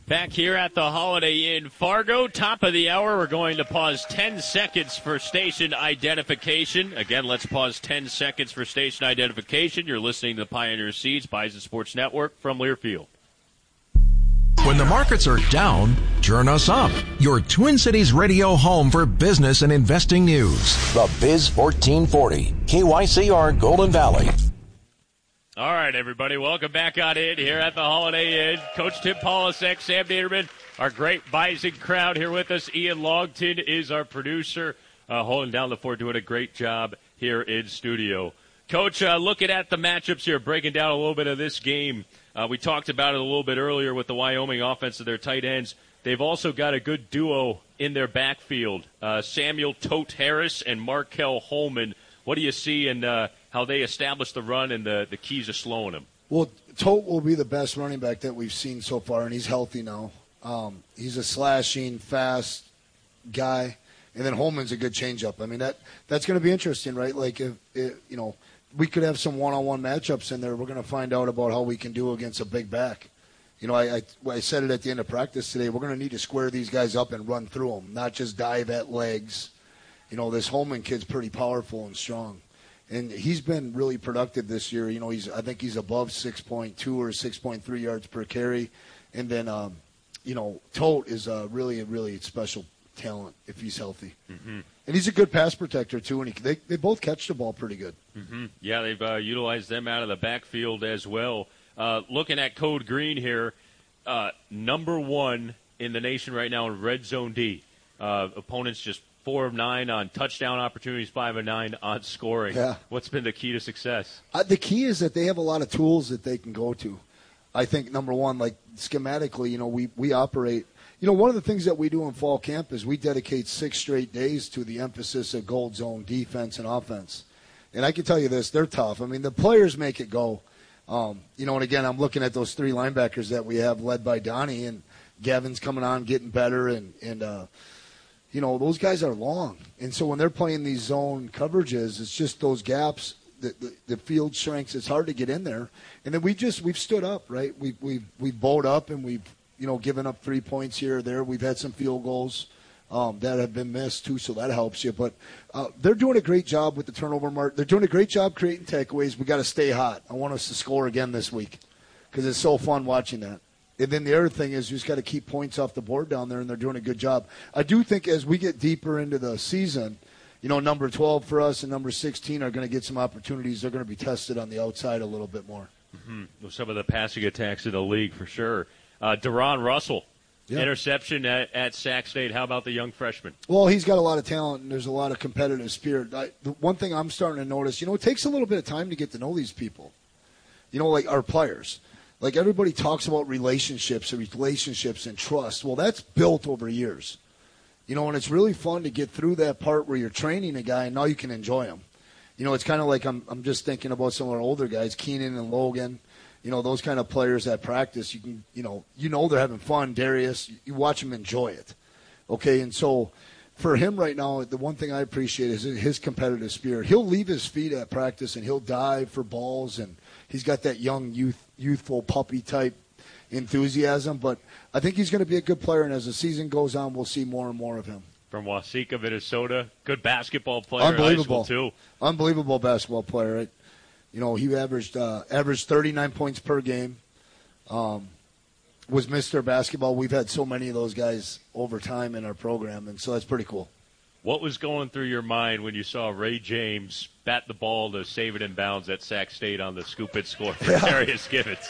Back here at the Holiday Inn Fargo, top of the hour, we're going to pause 10 seconds for station identification. Again, let's pause 10 seconds for station identification. You're listening to the Pioneer Seeds, Bison Sports Network from Learfield. When the markets are down, turn us up. Your Twin Cities radio home for business and investing news. The Biz 1440, KYCR Golden Valley. All right, everybody, welcome back on in here at the Holiday Inn. Coach Tim Polasek, Sam Naderman, our great Bison crowd here with us. Ian Longton is our producer, holding down the fort, doing a great job here in studio. Coach, looking at the matchups here, breaking down a little bit of this game. We talked about it a little bit earlier with the Wyoming offense of their tight ends. They've also got a good duo in their backfield, Samuel Tote Harris and Markel Holman. What do you see in how they establish the run and the keys of slowing them? Well, Tote will be the best running back that we've seen so far, and he's healthy now. He's a slashing, fast guy, and then Holman's a good changeup. I mean, that's going to be interesting, right? Like, if we could have some one-on-one matchups in there. We're going to find out about how we can do against a big back. I said it at the end of practice today. We're going to need to square these guys up and run through them, not just dive at legs. This Holman kid's pretty powerful and strong. And he's been really productive this year. I think he's above 6.2 or 6.3 yards per carry. And then, Tote is really a really special talent if he's healthy. Mm-hmm. And he's a good pass protector, too, and they both catch the ball pretty good. Mm-hmm. Yeah, they've utilized them out of the backfield as well. Looking at Code Green here, number one in the nation right now in red zone D. Opponents just 4 of 9 on touchdown opportunities, 5 of 9 on scoring. Yeah. What's been the key to success? The key is that they have a lot of tools that they can go to. I think, number one, like schematically, we operate. One of the things that we do in fall camp is we dedicate 6 straight days to the emphasis of gold zone defense and offense. And I can tell you this, they're tough. I mean, the players make it go. And again, I'm looking at those 3 linebackers that we have led by Donnie, and Gavin's coming on, getting better, and those guys are long. And so when they're playing these zone coverages, it's just those gaps, the field shrinks. It's hard to get in there. And then we've stood up, right? We've bowed up, and we've, given up 3 points here or there. We've had some field goals that have been missed, too, so that helps you. But they're doing a great job with the turnover mark. They're doing a great job creating takeaways. We got to stay hot. I want us to score again this week because it's so fun watching that. And then the other thing is you just got to keep points off the board down there, and they're doing a good job. I do think as we get deeper into the season, number 12 for us and number 16 are going to get some opportunities. They're going to be tested on the outside a little bit more. Mm-hmm. Some of the passing attacks in the league for sure. Deron Russell, interception at Sac State. How about the young freshman? Well, he's got a lot of talent, and there's a lot of competitive spirit. The one thing I'm starting to notice, it takes a little bit of time to get to know these people, like our players. Like everybody talks about relationships and trust. Well, that's built over years. And it's really fun to get through that part where you're training a guy and now you can enjoy him. It's kind of like I'm just thinking about some of our older guys, Keenan and Logan. Those kind of players at practice, you can, they're having fun. Darius, you watch them enjoy it. Okay, and so for him right now, the one thing I appreciate is his competitive spirit. He'll leave his feet at practice and he'll dive for balls, and he's got that young youthful puppy type enthusiasm. But I think he's going to be a good player, and as the season goes on, we'll see more and more of him. From Waseca, Minnesota, good basketball player. Unbelievable, high school too. Unbelievable basketball player. Right? He averaged 39 points per game. Was Mr. Basketball. We've had so many of those guys over time in our program, and so that's pretty cool. What was going through your mind when you saw Ray James bat the ball to save it in bounds at Sac State on the scoop-it score for Darius Givens?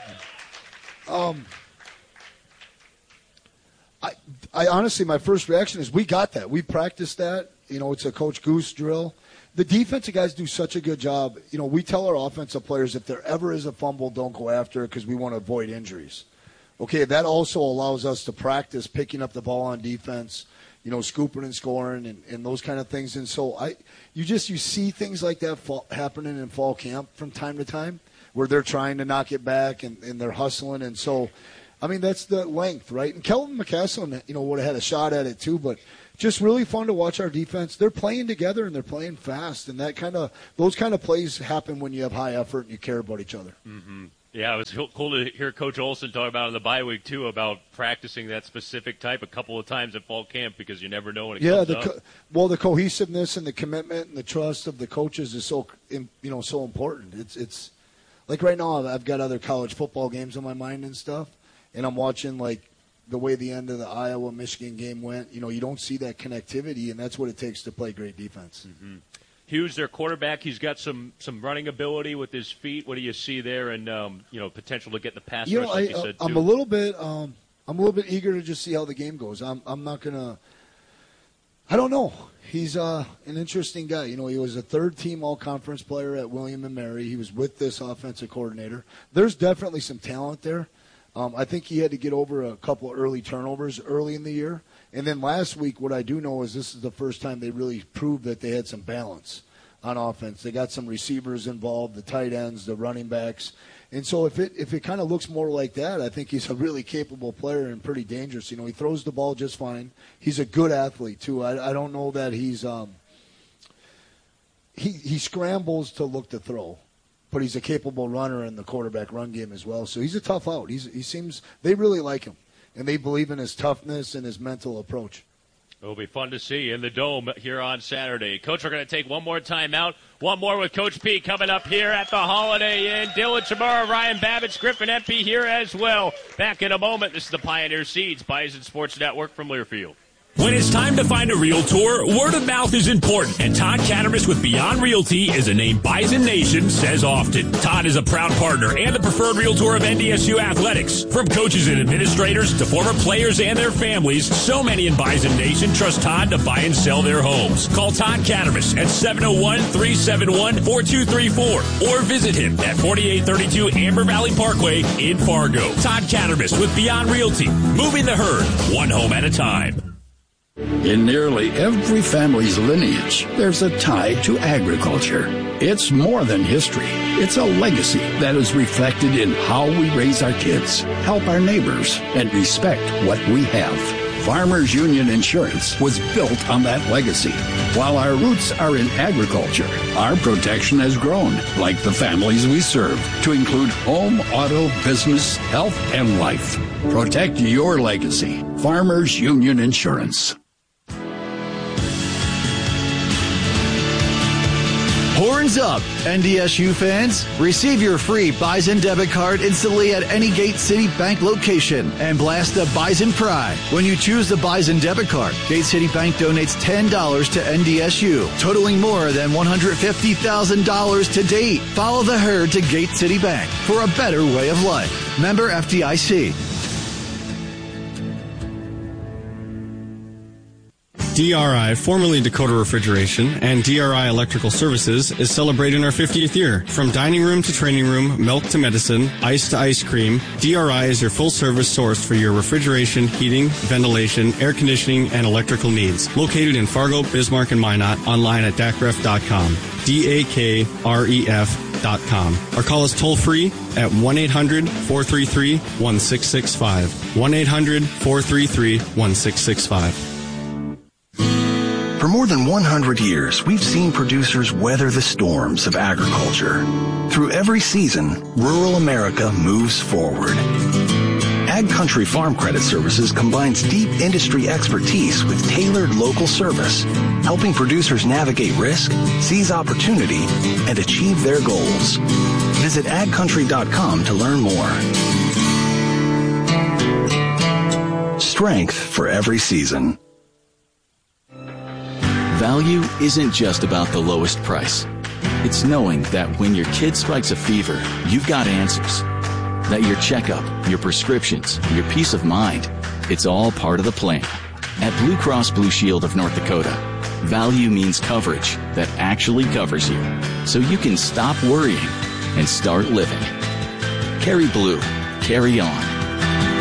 I honestly, my first reaction is we got that. We practiced that. It's a Coach Goose drill. The defensive guys do such a good job. We tell our offensive players if there ever is a fumble, don't go after it because we want to avoid injuries. Okay, that also allows us to practice picking up the ball on defense, scooping and scoring and those kind of things. And so you see things like that happening in fall camp from time to time where they're trying to knock it back and they're hustling. And so, that's the length, right? And Kelvin McCaslin, would have had a shot at it too, but just really fun to watch our defense. They're playing together and they're playing fast, and those kind of plays happen when you have high effort and you care about each other. Mm-hmm. Yeah, it was cool to hear Coach Olson talk about in the bye week, too, about practicing that specific type a couple of times at fall camp because you never know when it comes up. The cohesiveness and the commitment and the trust of the coaches is so important. It's like right now I've got other college football games on my mind and stuff, and I'm watching like the way the end of the Iowa-Michigan game went. You know, you don't see that connectivity, and that's what it takes to play great defense. Mm-hmm. Hughes, their quarterback, he's got some running ability with his feet. What do you see there, and potential to get the pass rush, like you said, too? I'm a little bit eager to just see how the game goes. I'm not gonna. I don't know. He's an interesting guy. You know, he was a third-team all-conference player at William & Mary. He was with this offensive coordinator. There's definitely some talent there. I think he had to get over a couple of early turnovers early in the year. And then last week, what I do know is this is the first time they really proved that they had some balance on offense. They got some receivers involved, the tight ends, the running backs. And so if it kind of looks more like that, I think he's a really capable player and pretty dangerous. You know, he throws the ball just fine. He's a good athlete, too. I don't know that he's he scrambles to look to throw, but he's a capable runner in the quarterback run game as well. So he's a tough out. They really like him. And they believe in his toughness and his mental approach. It'll be fun to see in the Dome here on Saturday. Coach, we're going to take one more time out. One more with Coach P coming up here at the Holiday Inn. Dylan Chamorro, Ryan Babbitts, Griffin Empey here as well. Back in a moment. This is the Pioneer Seeds, Bison Sports Network from Learfield. When it's time to find a realtor, word of mouth is important, and Todd Cattermas with Beyond Realty is a name Bison Nation says often. Todd is a proud partner and the preferred realtor of NDSU Athletics. From coaches and administrators to former players and their families, so many in Bison Nation trust Todd to buy and sell their homes. Call Todd Cattermas at 701-371-4234 or visit him at 4832 Amber Valley Parkway in Fargo. Todd Cattermas with Beyond Realty, moving the herd one home at a time. In nearly every family's lineage, there's a tie to agriculture. It's more than history. It's a legacy that is reflected in how we raise our kids, help our neighbors, and respect what we have. Farmers Union Insurance was built on that legacy. While our roots are in agriculture, our protection has grown, like the families we serve, to include home, auto, business, health, and life. Protect your legacy. Farmers Union Insurance. Horns up, NDSU fans. Receive your free Bison debit card instantly at any Gate City Bank location and blast the Bison Pride. When you choose the Bison debit card, Gate City Bank donates $10 to NDSU, totaling more than $150,000 to date. Follow the herd to Gate City Bank for a better way of life. Member FDIC. DRI, formerly Dakota Refrigeration, and DRI Electrical Services is celebrating our 50th year. From dining room to training room, milk to medicine, ice to ice cream, DRI is your full-service source for your refrigeration, heating, ventilation, air conditioning, and electrical needs. Located in Fargo, Bismarck, and Minot, online at DACREF.com. DAKREF.com. Or call us toll-free at 1-800-433-1665. 1-800-433-1665. For more than 100 years, we've seen producers weather the storms of agriculture. Through every season, rural America moves forward. Ag Country Farm Credit Services combines deep industry expertise with tailored local service, helping producers navigate risk, seize opportunity, and achieve their goals. Visit agcountry.com to learn more. Strength for every season. Value isn't just about the lowest price. It's knowing that when your kid strikes a fever, you've got answers. That your checkup, your prescriptions, your peace of mind, it's all part of the plan. At Blue Cross Blue Shield of North Dakota, value means coverage that actually covers you, so you can stop worrying and start living. Carry blue. Carry on.